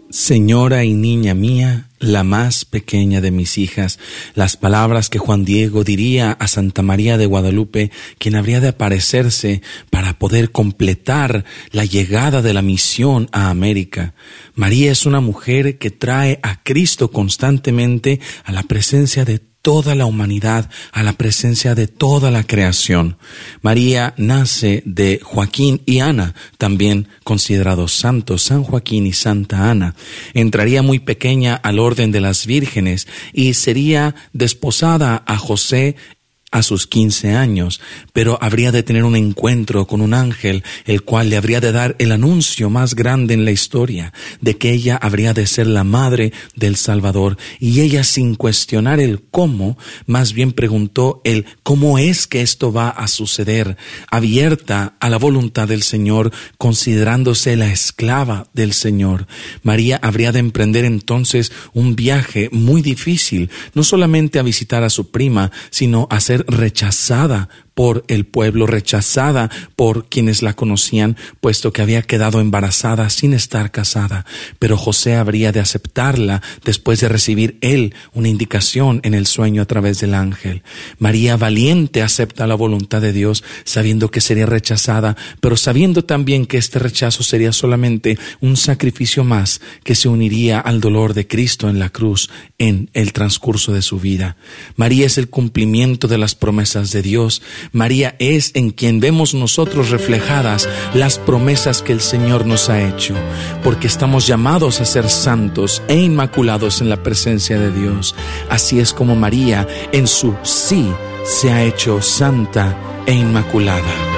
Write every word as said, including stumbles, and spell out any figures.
Señora y niña mía, la más pequeña de mis hijas, las palabras que Juan Diego diría a Santa María de Guadalupe, quien habría de aparecerse para poder completar la llegada de la misión a América. María es una mujer que trae a Cristo constantemente a la presencia de toda la humanidad, a la presencia de toda la creación. María nace de Joaquín y Ana, también considerados santos, San Joaquín y Santa Ana. Entraría muy pequeña al orden de las vírgenes y sería desposada a José a sus quince años, pero habría de tener un encuentro con un ángel, el cual le habría de dar el anuncio más grande en la historia, de que ella habría de ser la madre del Salvador. Y ella, sin cuestionar el cómo, más bien preguntó el cómo es que esto va a suceder, abierta a la voluntad del Señor, considerándose la esclava del Señor. María habría de emprender entonces un viaje muy difícil, no solamente a visitar a su prima, sino a ser rechazada por el pueblo, rechazada por quienes la conocían, puesto que había quedado embarazada sin estar casada. Pero José habría de aceptarla después de recibir él una indicación en el sueño a través del ángel. María, valiente, acepta la voluntad de Dios, sabiendo que sería rechazada, pero sabiendo también que este rechazo sería solamente un sacrificio más que se uniría al dolor de Cristo en la cruz en el transcurso de su vida. María es el cumplimiento de las promesas de Dios. María es en quien vemos nosotros reflejadas las promesas que el Señor nos ha hecho, porque estamos llamados a ser santos e inmaculados en la presencia de Dios. Así es como María, en su sí, se ha hecho santa e inmaculada.